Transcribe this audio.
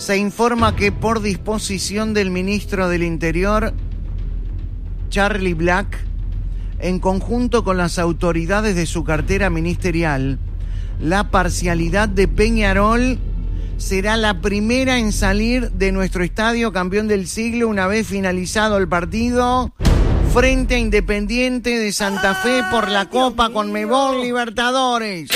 Se informa que por disposición del ministro del Interior, Charlie Black, en conjunto con las autoridades de su cartera ministerial, la parcialidad de Peñarol será la primera en salir de nuestro estadio campeón del siglo una vez finalizado el partido frente a Independiente de Santa Fe por la Copa Conmebol Libertadores.